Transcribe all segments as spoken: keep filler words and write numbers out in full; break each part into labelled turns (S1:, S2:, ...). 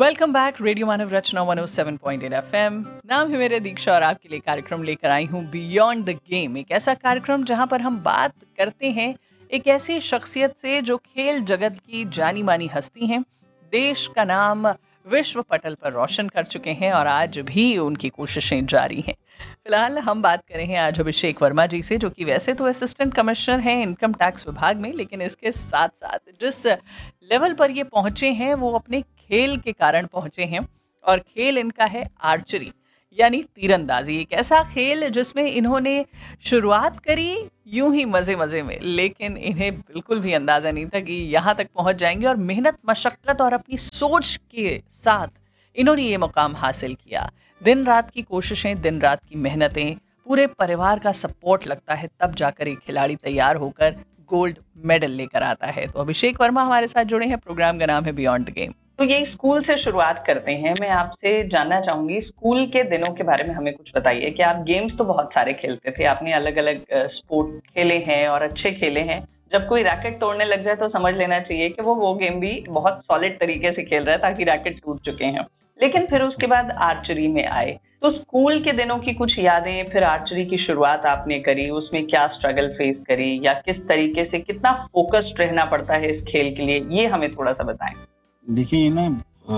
S1: Welcome back radio मानव रचना one O seven point eight FM. नाम है मेरे दीक्षा और आपके लिए कार्यक्रम लेकर आई हूँ बियॉन्ड द गेम, एक ऐसा कार्यक्रम जहाँ पर हम बात करते हैं एक ऐसी शख्सियत से जो खेल जगत की जानी मानी हस्ती हैं, देश का नाम विश्व पटल पर रोशन कर चुके हैं और आज भी उनकी कोशिशें जारी हैं। फिलहाल हम बात करें हैं आज अभिषेक वर्मा जी से, जो कि वैसे तो असिस्टेंट कमिश्नर हैं इनकम टैक्स विभाग में, लेकिन इसके साथ साथ जिस लेवल पर ये पहुंचे हैं वो अपने खेल के कारण पहुंचे हैं। और खेल इनका है आर्चरी यानी तीरंदाजी, एक ऐसा खेल जिसमें इन्होंने शुरुआत करी यूं ही मजे मजे में, लेकिन इन्हें बिल्कुल भी अंदाजा नहीं था कि यहाँ तक पहुंच जाएंगे। और मेहनत मशक्कत और अपनी सोच के साथ इन्होंने ये मुकाम हासिल किया। दिन रात की कोशिशें, दिन रात की मेहनतें, पूरे परिवार का सपोर्ट लगता है, तब जाकर एक खिलाड़ी तैयार होकर गोल्ड मेडल लेकर आता है। तो अभिषेक वर्मा हमारे साथ जुड़े हैं। प्रोग्राम का नाम है बियॉन्ड द गेम।
S2: तो ये स्कूल से शुरुआत करते हैं। मैं आपसे जानना चाहूंगी, स्कूल के दिनों के बारे में हमें कुछ बताइए कि आप गेम्स तो बहुत सारे खेलते थे, आपने अलग अलग स्पोर्ट खेले हैं और अच्छे खेले हैं। जब कोई रैकेट तोड़ने लग जाए तो समझ लेना चाहिए कि वो वो गेम भी बहुत सॉलिड तरीके से खेल रहा है ताकि रैकेट टूट चुके हैं। लेकिन फिर उसके बाद आर्चरी में आए, तो स्कूल के दिनों की कुछ यादें, फिर आर्चरी की शुरुआत आपने करी, उसमें क्या स्ट्रगल फेस करी या किस तरीके से कितना फोकस्ड रहना पड़ता है इस खेल के लिए, ये हमें थोड़ा सा बताएं।
S3: देखिए ना,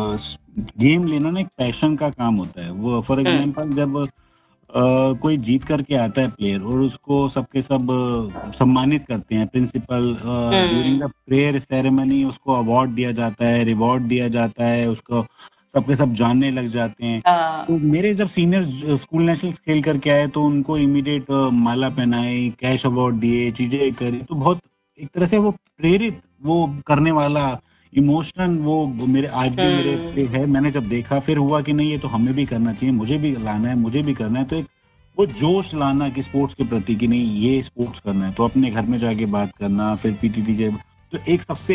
S3: गेम लेना ना एक पैशन का काम होता है। वो फॉर एग्जांपल जब आ, कोई जीत करके आता है प्लेयर और उसको सबके सब सम्मानित करते हैं, principal during the prayer ceremony उसको अवार्ड दिया जाता है, रिवॉर्ड दिया जाता है, उसको सबके सब जानने लग जाते हैं। तो मेरे जब सीनियर स्कूल नेशनल खेल करके आए तो उनको इमीडिएट माला पहनाई, कैश अवार्ड दिए, चीजें करी। तो बहुत एक तरह से वो प्रेरित, वो करने वाला इमोशन वो मेरे आज भी मेरे पे है। मैंने जब देखा फिर हुआ कि नहीं, ये तो हमें भी करना चाहिए, मुझे भी लाना है, मुझे भी करना है। तो एक वो जोश लाना कि स्पोर्ट्स के प्रति कि नहीं ये स्पोर्ट्स करना है, तो अपने घर में जाके बात करना, फिर पीटी टीचर। तो एक सबसे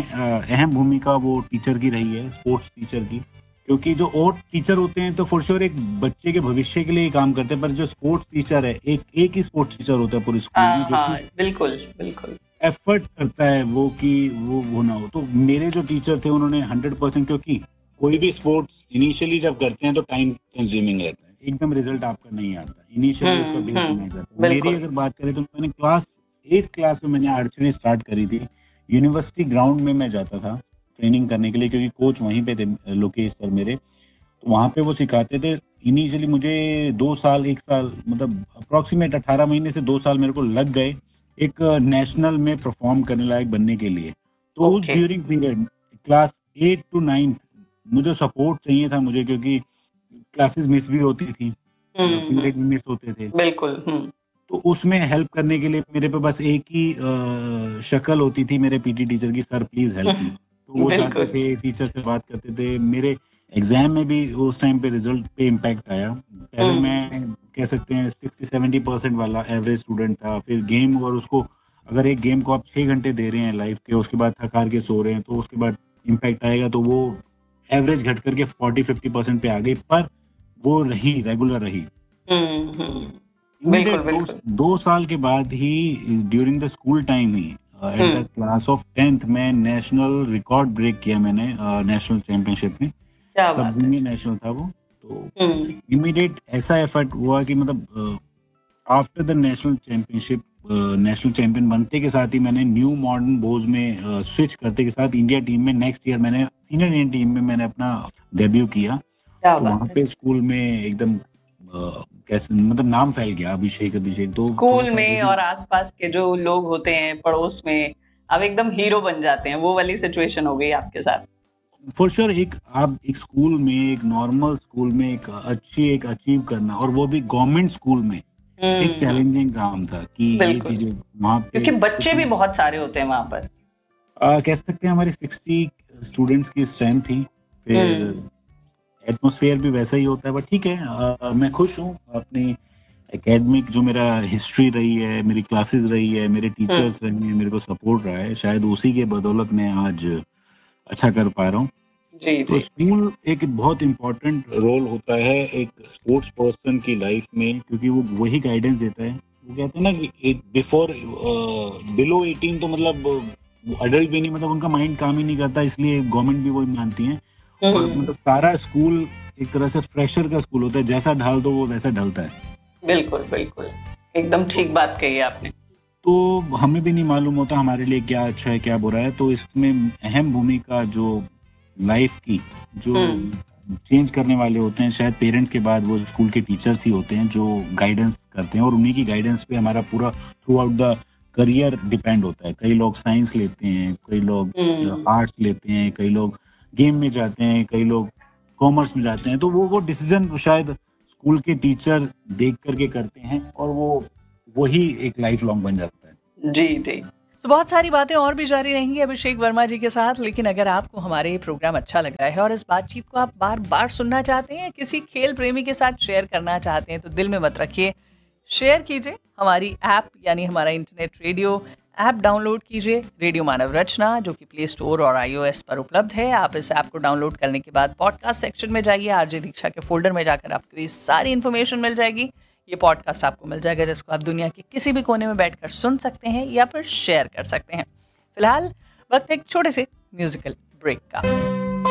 S3: अहम भूमिका वो टीचर की रही है, स्पोर्ट्स टीचर की, क्योंकि जो और टीचर होते हैं तो फॉर श्योर एक बच्चे के भविष्य के लिए काम करते हैं, पर जो स्पोर्ट्स टीचर है एक एक ही स्पोर्ट्स टीचर होता है पूरी स्कूल में, जो
S2: बिल्कुल बिल्कुल
S3: एफर्ट करता है वो कि वो वो ना हो। तो मेरे जो टीचर थे उन्होंने हंड्रेड परसेंट, क्योंकि कोई भी स्पोर्ट्स इनिशियली जब करते हैं तो टाइम कंज्यूमिंग रहता है, एकदम रिजल्ट आपका नहीं आता इनिशियली, उसका बेस बनाया जाता है। मेरी अगर बात करें तो मैंने क्लास एट क्लास में मैंने आर्चरी स्टार्ट करी थी। यूनिवर्सिटी ग्राउंड में मैं जाता था ट्रेनिंग करने के लिए, क्योंकि कोच वहीं पे थे लोकेश सर मेरे, तो वहाँ पे वो सिखाते थे। इनिशियली मुझे दो साल एक साल मतलब अप्रोक्सीमेट अठारह महीने से दो साल मेरे को लग गए एक नेशनल में परफॉर्म करने लायक बनने के लिए। तो उस during period class eight to ninth मुझे सपोर्ट चाहिए था मुझे, क्योंकि क्लासेस मिस भी होती थी, पीरियड भी मिस होते थे।
S2: बिल्कुल।
S3: तो उसमें हेल्प करने के लिए मेरे पे बस एक ही शक्ल होती थी मेरे पीटी टीचर की, सर प्लीज हेल्प मी। तो वो जाते थे, टीचर से बात करते थे। मेरे एग्जाम में भी उस टाइम पे रिजल्ट पे इम्पैक्ट आया। पहले मैं कह सकते हैं सिक्सटी सेवेंटी परसेंट वाला एवरेज स्टूडेंट था। फिर गेम, और उसको अगर एक गेम को आप छह घंटे दे रहे हैं लाइफ के, उसके बाद थक हार के सो रहे हैं, तो उसके बाद इम्पैक्ट आएगा। तो वो एवरेज घट करके फोर्टी फिफ्टी परसेंट पे आ गई, पर वो रही, रेगुलर रही।
S2: बिल्कुल, बिल्कुल।
S3: दो साल के बाद ही during the school time he at the class of tenth में नेशनल रिकॉर्ड ब्रेक किया मैंने नेशनल चैंपियनशिप में। सब नेशनल था वो। तो इमीडिएट ऐसा एफर्ट हुआ कि मतलब after the national championship, national champion बनते के साथ ही मैंने न्यू मॉडर्न बोज में स्विच करते के साथ इंडिया टीम में नेक्स्ट ईयर मैंने सीनियर इंडियन टीम में मैंने अपना डेब्यू किया। तो वहाँ पे स्कूल में एकदम कैसे मतलब नाम फैल गया, अभिषेक अभिषेक। तो
S2: स्कूल में और आसपास के जो लोग होते हैं पड़ोस में, आप एकदम हीरो बन जाते हैं। वो वाली सिचुएशन हो गई आपके साथ?
S3: फॉर श्योर sure, एक आप एक स्कूल में, एक नॉर्मल स्कूल में एक अच्छी एक अचीव करना, और वो भी गवर्नमेंट स्कूल में, एक चैलेंजिंग काम था कि ये चीजें वहाँ पे,
S2: क्योंकि बच्चे भी बहुत सारे होते हैं वहाँ पर।
S3: आ, कह सकते हैं हमारी सिक्सटी स्टूडेंट्स की स्ट्रेंथ थी। फिर एटमोसफेयर भी वैसा ही होता है, बट ठीक है। आ, मैं खुश हूँ अपनी एकेडमिक जो मेरा हिस्ट्री रही है, मेरी क्लासेस रही है, मेरे टीचर्स रहे हैं, मेरे को सपोर्ट रहा है, शायद उसी के बदौलत मैं आज अच्छा कर पा रहा हूँ।
S2: जी,
S3: तो स्कूल एक बहुत इम्पोर्टेंट रोल होता है एक स्पोर्ट्स पर्सन की लाइफ में, क्योंकि वो वही गाइडेंस देता है। वो कहते हैं ना कि बिफोर बिलो एटीन तो मतलब अडल्ट भी नहीं, मतलब उनका माइंड काम ही नहीं करता, इसलिए गवर्नमेंट भी वही मानती है। और मतलब सारा स्कूल एक तरह से फ्रेशर का स्कूल होता है, जैसा ढाल दो वो वैसा ढलता है।
S2: बिल्कुल बिल्कुल, एकदम ठीक बात कही आपने।
S3: तो हमें भी नहीं मालूम होता हमारे लिए क्या अच्छा है क्या बुरा है, तो इसमें अहम भूमिका जो लाइफ की जो चेंज करने वाले होते हैं, शायद पेरेंट्स के बाद वो स्कूल के टीचर्स ही होते हैं जो गाइडेंस करते हैं, और उन्हीं की गाइडेंस पे हमारा पूरा through out the career depend होता है। कई लोग साइंस लेते हैं, कई लोग आर्ट्स लेते हैं, कई लोग गेम में जाते हैं, कई लोग कॉमर्स में जाते हैं, तो वो वो डिसीजन शायद स्कूल के टीचर देख करके करते हैं और वो वही एक लाइफ लॉन्ग बन जाता है।
S2: जी जी।
S1: तो बहुत सारी बातें और भी जारी रहेंगी अभिषेक वर्मा जी के साथ, लेकिन अगर आपको हमारे ये प्रोग्राम अच्छा लगा है और इस बातचीत को आप बार बार सुनना चाहते हैं, किसी खेल प्रेमी के साथ शेयर करना चाहते हैं, तो दिल में मत रखिए, शेयर कीजिए। हमारी ऐप यानी हमारा इंटरनेट रेडियो ऐप डाउनलोड कीजिए, रेडियो मानव रचना, जो कि प्ले स्टोर और आईओएस पर उपलब्ध है। आप इस ऐप को डाउनलोड करने के बाद पॉडकास्ट सेक्शन में जाइए, आरजे दीक्षा के फोल्डर में जाकर आपको ये सारी इन्फॉर्मेशन मिल जाएगी। ये पॉडकास्ट आपको मिल जाएगा जिसको आप दुनिया के किसी भी कोने में बैठकर सुन सकते हैं या फिर शेयर कर सकते हैं। फिलहाल वक्त एक छोटे से म्यूजिकल ब्रेक का।